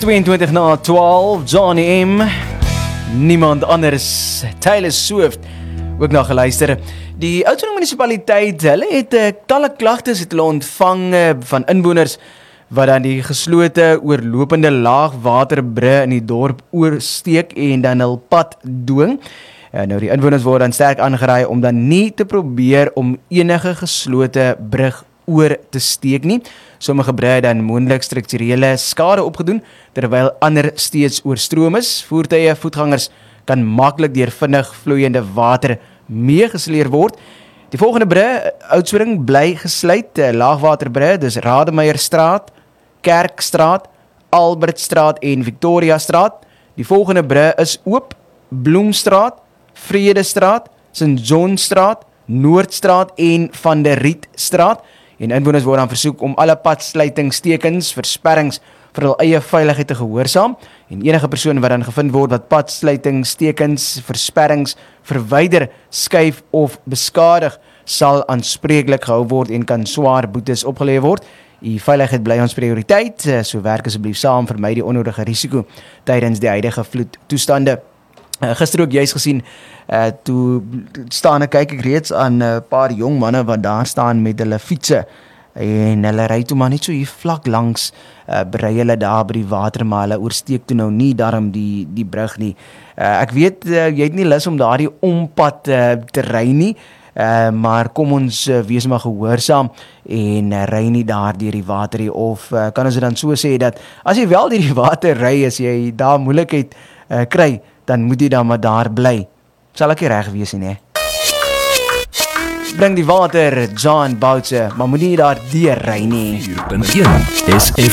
22:12, Johnny M. Niemand anders, Taylor Swift, ook nog geluister. Die Oudtshoorn munisipaliteit, hulle het talle klagtes het hulle ontvang van inwoners wat dan die geslote oorlopende laagwaterbrug in die dorp oorsteek en dan hul pad dwing. Nou die inwoners word dan sterk aangeraai om dan nie te probeer om enige geslote brug oor te steek nie. Sommige brûe dan moontlik strukturele skade opgedoen, terwyl ander steeds oorstroom is. Voertuie, voetgangers kan maklik deur vinnig vloeiende water meegesleer word. Die volgende brûe, Oudtshoorn, bly gesluit, laagwaterbrûe, dis Rademeyerstraat, Kerkstraat, Albertstraat en Victoriastraat. Die volgende brûe is oop, Bloemstraat, Vredestraat, St. Johnstraat, Noordstraat en Van der Rietstraat. En inwoners word dan versoek om alle padsluitingstekens, versperrings vir hul eie veiligheid te gehoorsaam. En enige persoon wat dan gevind word wat padsluitingstekens, versperrings verwyder, skuif of beskadig, sal aanspreeklik gehou word en kan swaar boetes opgelê word. Die veiligheid bly ons prioriteit, so werk asseblief saam, vermy die onnodige risiko tydens die huidige vloedtoestande. Gister ook juist gesien, toe staan ek reeds aan 'n paar jong manne wat daar staan met hulle fietsse en hulle ry toe maar net so hier vlak langs, berei hulle daar by die water, maar hulle oorsteek toe nou nie daarom die brug nie. Ek weet, jy het nie lus om daardie ompad te ry nie, maar kom ons wees maar gehoorsaam en ry nie daar deur die water nie, of kan ons dan so sê dat as jy wel deur die water ry, as jy daar moeilikheid kry, dan moet jy dan maar daar bly. Sal ek nie reg wees nie, Bring die water, John Boutse, maar moet nie daar deur ry nie. 4.1 SF